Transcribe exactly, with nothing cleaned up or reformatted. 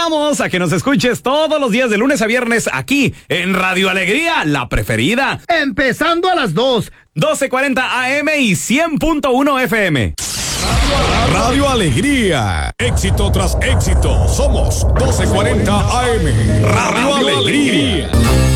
invitamos a que nos escuches todos los días de lunes a viernes aquí en Radio Alegría, la preferida. Empezando a las dos. doce cuarenta A M y cien punto uno F M. Radio Alegría. Éxito tras éxito. Somos doce cuarenta A M. Radio Alegría.